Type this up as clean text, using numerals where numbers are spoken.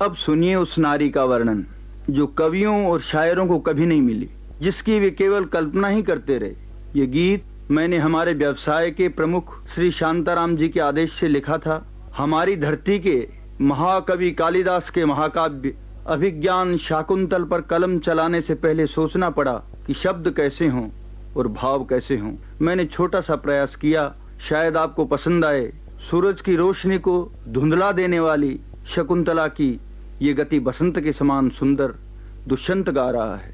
अब सुनिए उस नारी का वर्णन जो कवियों और शायरों को कभी नहीं मिली, जिसकी वे केवल कल्पना ही करते रहे। ये गीत मैंने हमारे व्यवसाय के प्रमुख श्री शांताराम जी के आदेश से लिखा था। हमारी धरती के महाकवि कालिदास के महाकाव्य अभिज्ञान शाकुंतल पर कलम चलाने से पहले सोचना पड़ा कि शब्द कैसे हों और भाव कैसे हों। मैंने छोटा सा प्रयास किया, शायद आपको पसंद आए। सूरज की रोशनी को धुंधला देने वाली शकुंतला की ये गति बसंत के समान सुंदर दुष्यंत गा रहा है।